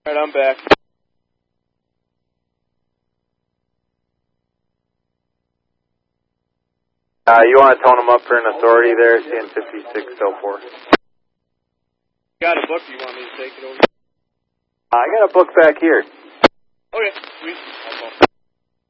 All right, I'm back. You want to tone them up for an authority there, CN 5604. Got a book, you want me to take it over? I got a book back here. Okay, sweet.